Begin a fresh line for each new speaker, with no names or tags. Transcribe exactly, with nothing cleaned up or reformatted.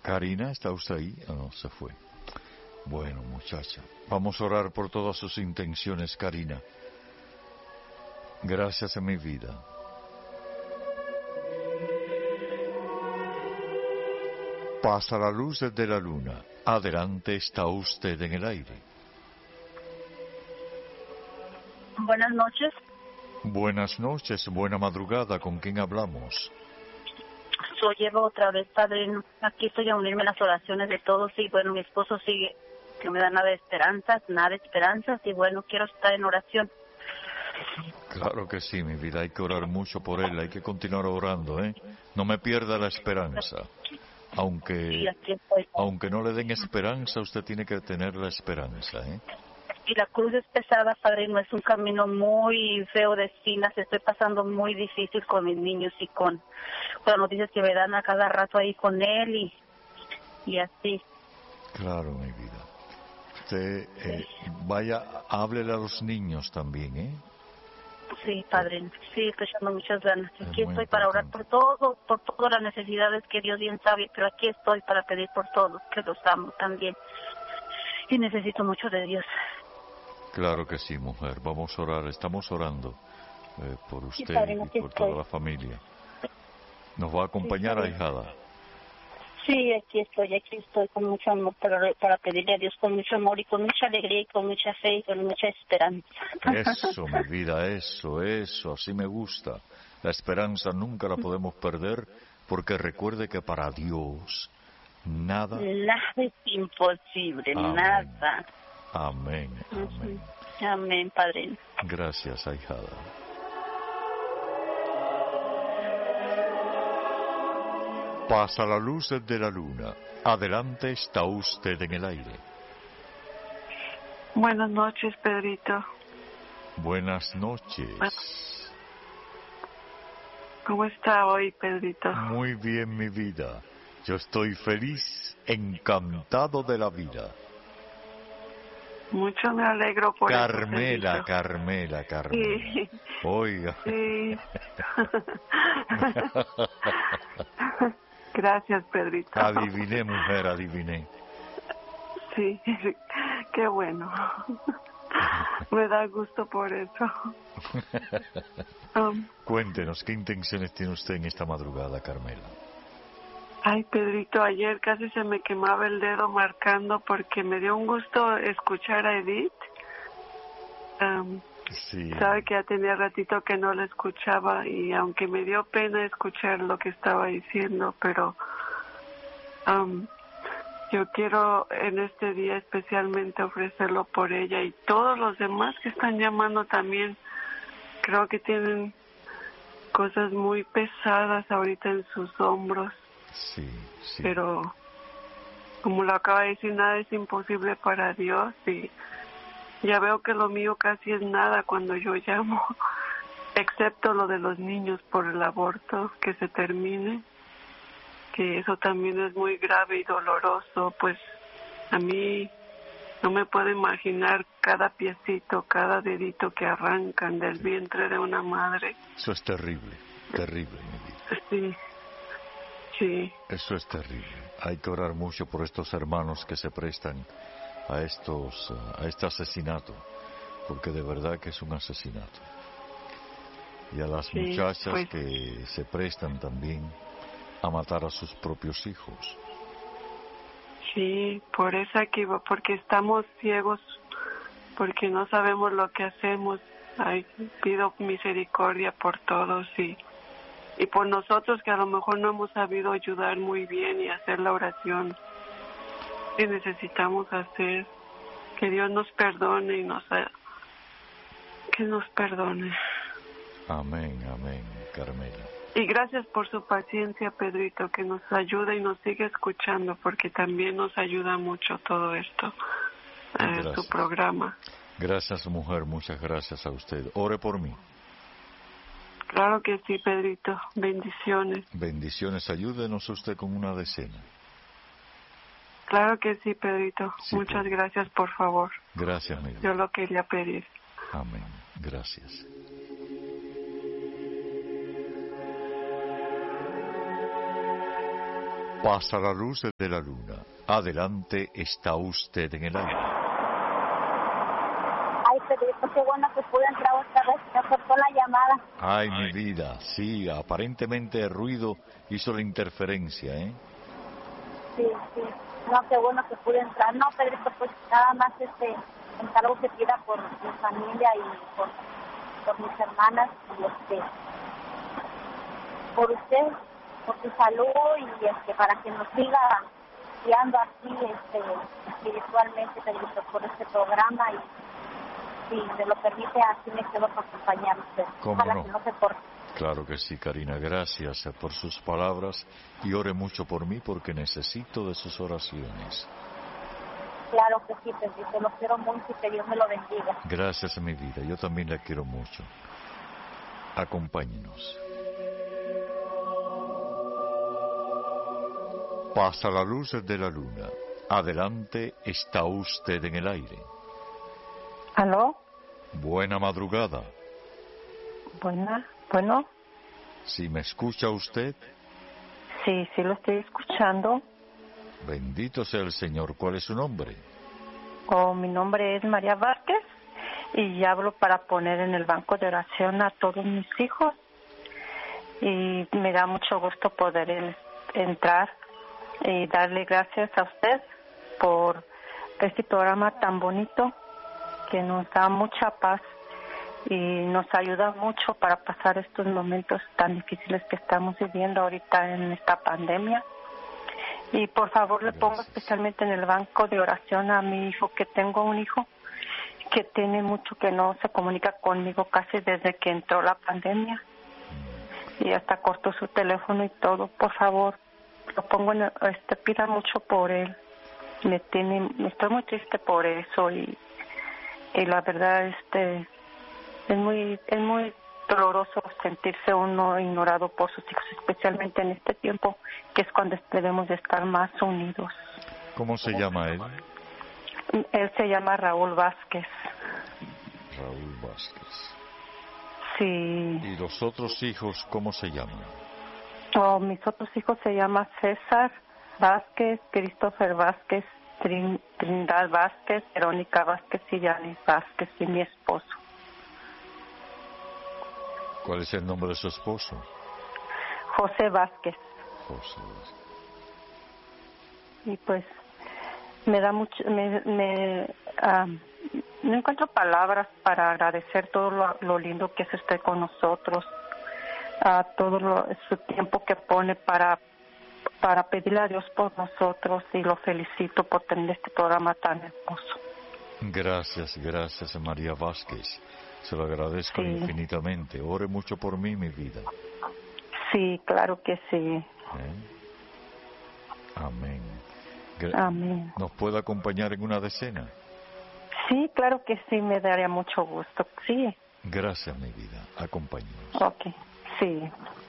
Karina, ¿está usted ahí? Ah, no, se fue. Bueno, muchacha, vamos a orar por todas sus intenciones, Karina. Gracias en mi vida. Pasa la luz desde la luna. Adelante, está usted en el aire.
Buenas noches.
Buenas noches, buena madrugada. ¿Con quién hablamos?
Soy Eva otra vez, padrino. Aquí estoy a unirme a las oraciones de todos y bueno, mi esposo sigue, que me da nada de esperanzas, nada de esperanzas y bueno, quiero estar en oración.
Claro que sí, mi vida, hay que orar mucho por él, hay que continuar orando, ¿eh? No me pierda la esperanza. Aunque,
Sí, aquí estoy.
aunque no le den esperanza, usted tiene que tener la esperanza, ¿eh?
Y la cruz es pesada, padrino, es un camino muy feo de espinas, estoy pasando muy difícil con mis niños y con, con las noticias que me dan a cada rato ahí con él y, y así.
Claro, mi vida. Usted, eh, vaya, háblele a los niños también, ¿eh?
Sí, padrino, sí, estoy echando muchas ganas.
Es
Aquí
muy
estoy para orar por
importante.
todo, por todas las necesidades que Dios bien sabe, pero aquí estoy para pedir por todos, que los amo también. Y necesito mucho de Dios.
Claro que sí, mujer. Vamos a orar. Estamos orando eh, por
Sí,
usted
padrino,
y
aquí
por
estoy.
toda la familia. ¿Nos va a
Sí,
acompañar,
padrino.
ahijada?
Sí, aquí estoy, aquí estoy con mucho amor para, para pedirle a Dios con mucho amor y con mucha alegría y con mucha fe y con mucha esperanza.
Eso, mi vida, eso, eso. Así me gusta. La esperanza nunca la podemos perder porque recuerde que para Dios nada...
Nada es imposible,
Amén.
nada.
Amén, amén.
Ujú. Amén, padrino.
Gracias, ahijada. Pasa la luz desde la luna. Adelante, está usted en el aire.
Buenas noches, Pedrito.
Buenas noches.
¿Cómo está hoy, Pedrito?
Muy bien, mi vida. Yo estoy feliz, encantado de la vida.
Mucho me alegro por
Carmela,
eso, Pedrito.
Carmela, Carmela.
Sí.
Oiga.
Sí. Gracias, Pedrito.
Adiviné, mujer, adiviné.
Sí, qué bueno. Me da gusto por eso. Um,
Cuéntenos, ¿qué intenciones tiene usted en esta madrugada, Carmela?
Ay, Pedrito, ayer casi se me quemaba el dedo marcando porque me dio un gusto escuchar a Edith. Um,
Sí.
Sabe que ya tenía ratito que no la escuchaba y aunque me dio pena escuchar lo que estaba diciendo, pero um, yo quiero en este día especialmente ofrecerlo por ella y todos los demás que están llamando también. Creo que tienen cosas muy pesadas ahorita en sus hombros.
Sí, sí.
Pero como lo acaba de decir, nada es imposible para Dios y ya veo que lo mío casi es nada cuando yo llamo, excepto lo de los niños por el aborto, que se termine, que eso también es muy grave y doloroso, pues a mí no me puedo imaginar cada piecito, cada dedito que arrancan del vientre de una madre.
Eso es terrible, terrible, mi vida.
Sí, sí.
Eso es terrible. Hay que orar mucho por estos hermanos que se prestan a estos a este asesinato, porque de verdad que es un asesinato. Y a las
Sí,
muchachas
pues,
que se prestan también a matar a sus propios hijos.
sí, por eso aquí, porque estamos ciegos, porque no sabemos lo que hacemos. Ay, pido misericordia por todos y y por nosotros que a lo mejor no hemos sabido ayudar muy bien y hacer la oración que necesitamos hacer. Que Dios nos perdone y nos que nos perdone.
Amén, amén, Carmela.
Y gracias por su paciencia, Pedrito, que nos ayuda y nos sigue escuchando, porque también nos ayuda mucho todo esto, eh, su programa.
Gracias, mujer, muchas gracias a usted. Ore por mí.
Claro que sí, Pedrito. Bendiciones.
Bendiciones. Ayúdenos usted con una decena.
Claro que sí, Pedrito.
Sí,
Muchas
por...
gracias, por favor.
Gracias, mi vida.
Yo lo quería pedir.
Amén. Gracias. Pasa la luz de la luna. Adelante, está usted en el aire.
Ay, Pedrito, qué bueno que pude entrar otra vez. Me cortó la llamada.
Ay, mi vida, sí, aparentemente el ruido hizo la interferencia, ¿eh?
Sí, sí. No, qué bueno que pude entrar. No, Pedrito, pues nada más este, encargo que pida por mi familia y por, por mis hermanas y este, por usted, por su salud y este, para que nos siga guiando así este, espiritualmente, Pedrito, por este programa y si me lo permite, así me quedo para acompañar a usted.
¿Cómo
Ojalá
no?
que no se corte.
Claro que sí, Karina, gracias por sus palabras y ore mucho por mí porque necesito de sus oraciones.
Claro que sí, Pedrito, lo quiero mucho y que Dios me lo bendiga.
Gracias, mi vida, yo también la quiero mucho. Acompáñenos. Pasa la luz de la luna. Adelante, está usted en el aire.
¿Aló?
Buena madrugada.
Buena, bueno.
Si me escucha usted,
Sí, sí lo estoy escuchando.
bendito sea el Señor. ¿Cuál es su nombre?
Oh, mi nombre es María Vázquez y hablo para poner en el banco de oración a todos mis hijos. Y me da mucho gusto poder el- entrar y darle gracias a usted por este programa tan bonito que nos da mucha paz y nos ayuda mucho para pasar estos momentos tan difíciles que estamos viviendo ahorita en esta pandemia. Y por favor le pongo
Gracias.
especialmente en el banco de oración a mi hijo, que tengo un hijo que tiene mucho que no se comunica conmigo casi desde que entró la pandemia y hasta cortó su teléfono y todo. Por favor, lo pongo en el- este pida mucho por él. Me tiene, estoy muy triste por eso y y la verdad este es muy es muy doloroso sentirse uno ignorado por sus hijos, especialmente en este tiempo que es cuando debemos de estar más unidos.
¿Cómo se llama él?
Él se llama Raúl Vázquez.
Raúl Vázquez.
Sí.
¿Y los otros hijos cómo se llaman?
Oh, mis otros hijos se llaman César Vázquez, Christopher Vázquez, Trin, Trindad Vázquez, Verónica Vázquez y Yanis Vázquez y mi esposo.
¿Cuál es el nombre de su esposo?
José Vázquez.
José Vázquez.
Y pues me da mucho, me, me ah, no encuentro palabras para agradecer todo lo, lo lindo que es usted con nosotros, a todo lo, su tiempo que pone para para pedirle a Dios por nosotros y lo felicito por tener este programa tan hermoso.
Gracias, gracias María Vázquez. Se lo agradezco
Sí.
infinitamente. Ore mucho por mí, mi vida.
Sí, claro que sí.
¿Eh? Amén. Gra-
Amén.
¿Nos puede acompañar en una decena?
Sí, claro que sí, me daría mucho gusto. Sí,
Gracias, mi vida. Acompáñenos.
ok, sí.